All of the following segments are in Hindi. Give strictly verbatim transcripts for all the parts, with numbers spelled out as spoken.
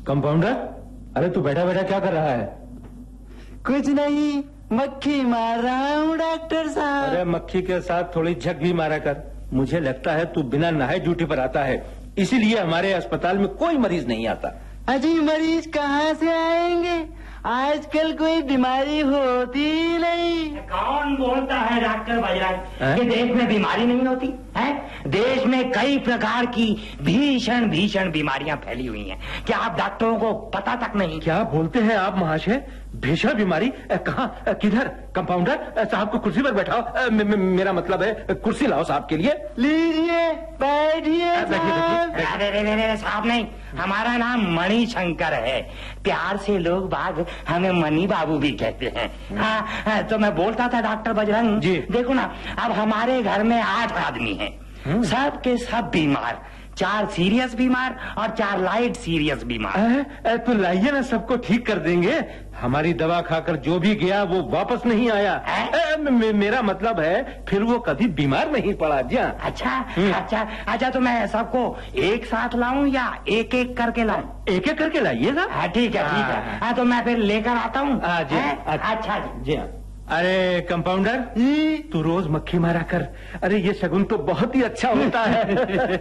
कंपाउंडर, अरे तू बैठा बैठा क्या कर रहा है? कुछ नहीं, मक्खी मार रहा हूँ डॉक्टर साहब। अरे मक्खी के साथ थोड़ी झक भी मारा कर। मुझे लगता है तू बिना नहाए ड्यूटी पर आता है, इसीलिए हमारे अस्पताल में कोई मरीज नहीं आता। अजी मरीज कहाँ से आएंगे, आजकल कोई बीमारी होती ही नहीं। कौन बोलता है डॉक्टर बजरंग कि देश में बीमारी नहीं होती है? देश में कई प्रकार की भीषण भीषण बीमारियां फैली हुई हैं। क्या आप डॉक्टरों को पता तक नहीं? क्या बोलते हैं आप महाशय? भीषण बीमारी कहाँ, किधर? कंपाउंडर साहब को कुर्सी पर बैठाओ। म, म, मेरा मतलब है कुर्सी लाओ साहब के लिए। लीजिए, बैठिए साहब। अरे साहब नहीं, हमारा नाम मणिशंकर है। प्यार से लोग बाग हमें मनी बाबू भी कहते हैं। हाँ, तो मैं बोलता था डॉक्टर बजरंग जी, देखो ना, अब हमारे घर में आठ आदमी हैं, सब के सब बीमार, चार सीरियस बीमार और चार लाइट सीरियस बीमार। तो लाइए ना, सबको ठीक कर देंगे। हमारी दवा खाकर जो भी गया वो वापस नहीं आया। ए, मे, मेरा मतलब है फिर वो कभी बीमार नहीं पड़ा। जी अच्छा अच्छा अच्छा, तो मैं सबको एक साथ लाऊं या एक एक करके लाऊं? एक एक करके लाइए ना। हाँ ठीक है ठीक है। हाँ तो मैं फिर लेकर आता हूँ। अच्छा जी हाँ। अरे कंपाउंडर, तू रोज मक्खी मारा कर। अरे ये शगुन तो बहुत ही अच्छा होता है।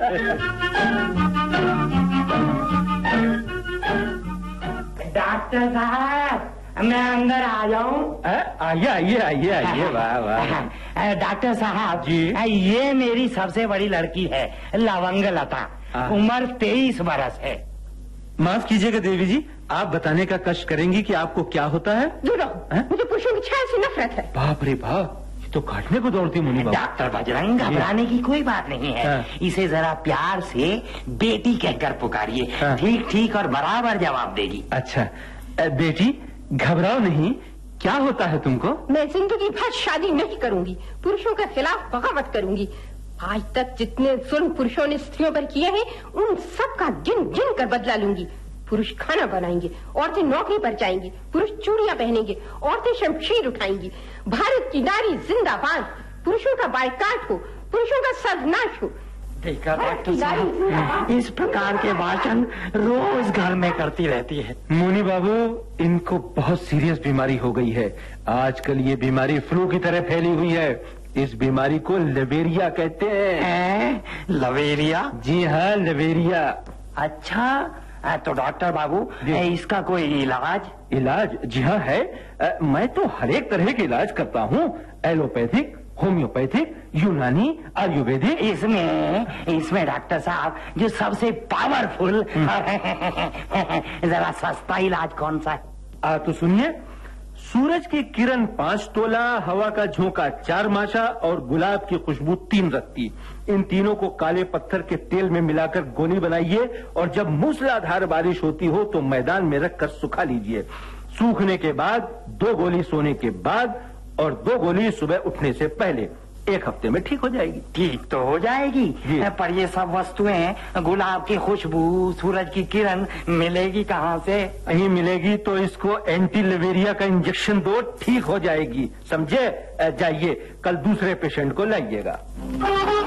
डॉक्टर साहब, मैं अंदर आ जाऊं? आइए आइए आइए आइए। वाह वाह। डॉक्टर साहब जी, ये मेरी सबसे बड़ी लड़की है लवंग लता, उम्र तेईस बरस है। माफ कीजिएगा देवी जी, आप बताने का कष्ट करेंगी कि आपको क्या होता है? दूर रहो, मुझे पुरुषों की छाया से नफरत है। बाप रे बाप, ये तो काटने को दौड़ती मुनि बाबू। डॉक्टर बजरंग, घबराने की कोई बात नहीं है। हाँ। इसे जरा प्यार से बेटी कहकर पुकारिए। हाँ। ठीक ठीक और बराबर जवाब देगी। अच्छा बेटी, घबराओ नहीं। क्या होता है तुमको? मैं जिंदगी भर शादी नहीं करूंगी, पुरुषों के खिलाफ बगावत करूंगी। आज तक जितने जुल्म पुरुषों ने स्त्रियों पर किए हैं, उन सब का गिन गिन कर बदला लूंगी। पुरुष खाना बनाएंगे, औरतें नौकरी पर जाएंगी, पुरुष चूड़ियां पहनेंगे, औरतें शमशीर उठाएंगी। भारत की नारी जिंदाबाद, पुरुषों का बायकाट हो, पुरुषों का सर्वनाश हो। देखा डॉक्टर साहब, इस प्रकार के भाषण रोज घर में करती रहती है। मुनि बाबू, इनको बहुत सीरियस बीमारी हो गई है। आजकल ये बीमारी फ्लू की तरह फैली हुई है। इस बीमारी को लवेरिया कहते हैं। लवेरिया? जी हाँ, लवेरिया। अच्छा, तो डॉक्टर बाबू इसका कोई इलाज? इलाज? जी हाँ है। आ, मैं तो हर एक तरह के इलाज करता हूँ, एलोपैथिक, होम्योपैथिक, यूनानी, आयुर्वेदिक। इसमें इसमें डॉक्टर साहब जो सबसे पावरफुल जरा सस्ता इलाज कौन सा है? आ, तो सुनिए, सूरज की किरण पांच तोला, हवा का झोंका चार माशा और गुलाब की खुशबू तीन रत्ती। इन तीनों को काले पत्थर के तेल में मिलाकर गोली बनाइए और जब मूसलाधार बारिश होती हो तो मैदान में रखकर सुखा लीजिए। सूखने के बाद दो गोली सोने के बाद और दो गोली सुबह उठने से पहले। एक हफ्ते में ठीक हो जाएगी। ठीक तो हो जाएगी, पर ये सब वस्तुएं, गुलाब की खुशबू, सूरज की किरण मिलेगी कहाँ से? कहीं मिलेगी तो इसको एंटी लवेरिया का इंजेक्शन दो, ठीक हो जाएगी। समझे? जाइए, कल दूसरे पेशेंट को लाइएगा।